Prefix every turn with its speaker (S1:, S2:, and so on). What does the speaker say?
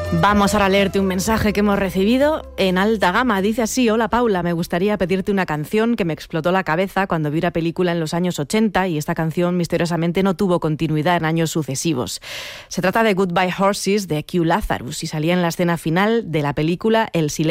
S1: Vamos ahora a leerte un mensaje que hemos recibido en alta gama. Dice así: hola Paula, me gustaría pedirte una canción que me explotó la cabeza cuando vi una película en los años 80 y esta canción misteriosamente no tuvo continuidad en años sucesivos. Se trata de Goodbye Horses de Q Lazarus y salía en la escena final de la película El silencio